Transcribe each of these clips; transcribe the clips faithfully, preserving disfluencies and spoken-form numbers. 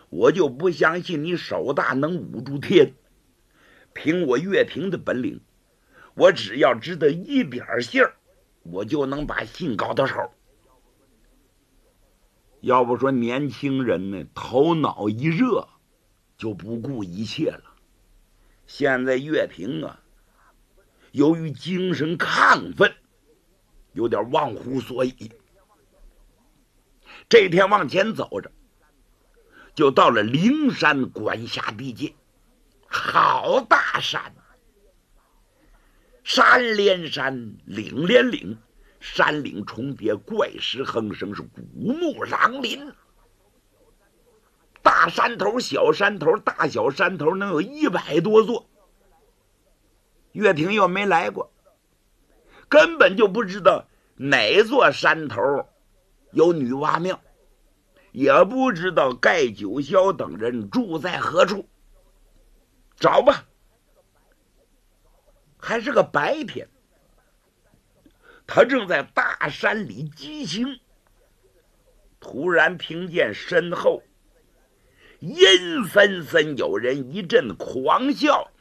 我就不相信你手大能捂住天。凭我岳平的本领，我只要知道一点信儿，我就能把信搞到手。要不说年轻人呢，头脑一热就不顾一切了。现在岳平啊，由于精神亢奋，有点忘乎所以。这天往前走着，就到了灵山管辖地界。好大山，山连山，岭连岭，山岭重叠，怪石横生，是古木壤林。大山头小山头，大小山头能有一百多座。岳霆又没来过，根本就不知道哪座山头有女娲庙，也不知道盖九霄等人住在何处。找吧，还是个白天，他正在大山里疾行，突然听见身后阴森森有人一阵狂笑。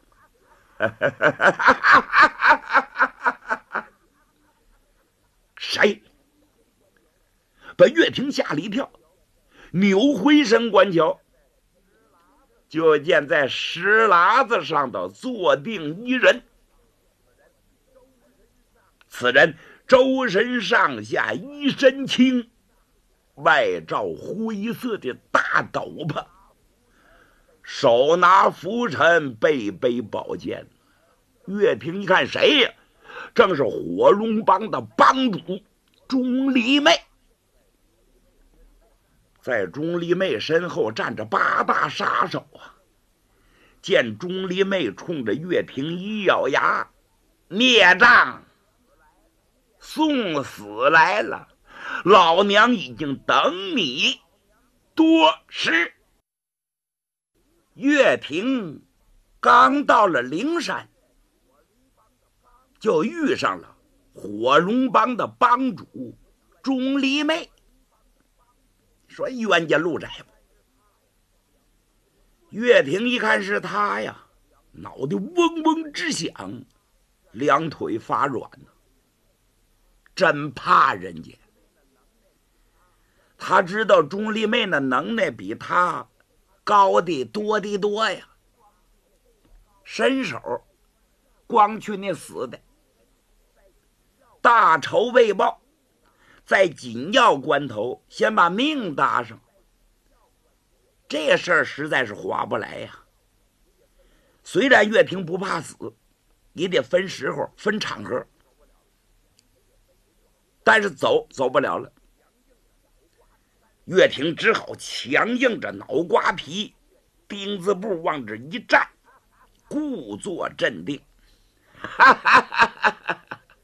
谁？把岳霆吓了一跳，扭回身观瞧，就见在石喇子上头坐定一人。此人周身上下一身青，外罩灰色的大斗篷，手拿拂尘，背背宝剑。岳霆一看，谁呀？正是火龙帮的帮主钟离昧。在钟离昧身后站着八大杀手啊！见钟离昧冲着岳霆一咬牙：“孽障，送死来了！老娘已经等你多时。”岳霆刚到了灵山，就遇上了火龙帮的帮主钟离昧。说冤家路窄吧。岳霆一看是他呀，脑袋嗡嗡直响，两腿发软呢，真怕人家。他知道钟离昧的能耐比他高的多的多呀，伸手光去那死的，大仇未报，在紧要关头先把命搭上，这事儿实在是划不来呀。虽然岳霆不怕死，也得分时候分场合，但是走走不了了。岳霆只好强硬着脑瓜皮，钉子步往这一站，故作镇定。哈哈哈哈哈！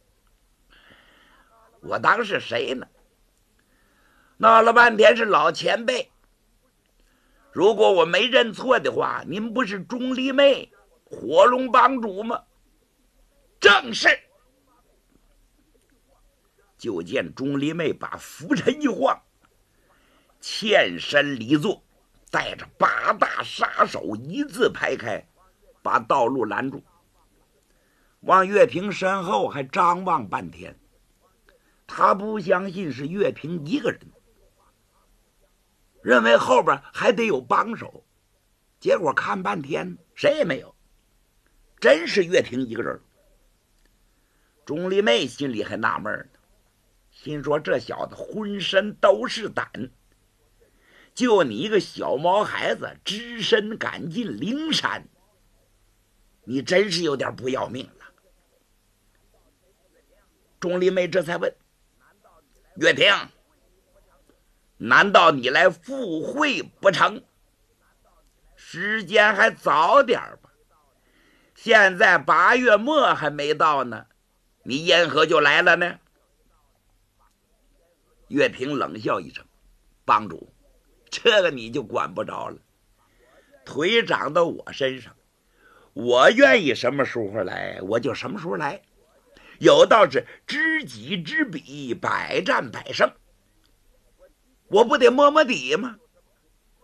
我当是谁呢？闹了半天是老前辈。如果我没认错的话，您不是钟离昧火龙帮主吗？正是。就见钟离昧把拂尘一晃，欠身离座，带着八大杀手一字排开，把道路拦住。往岳霆身后还张望半天，他不相信是岳霆一个人，认为后边还得有帮手，结果看半天谁也没有，真是岳霆一个人。钟离昧心里还纳闷呢，心说这小子浑身都是胆，就你一个小毛孩子只身赶进灵山，你真是有点不要命了。钟离昧这才问岳霆：“难道你来赴会不成？时间还早点吧，现在八月末还没到呢，你因何就来了呢？”岳霆冷笑一声：“帮主，这个你就管不着了。腿长到我身上，我愿意什么时候来我就什么时候来。有道是知己知彼，百战百胜，我不得摸摸底吗？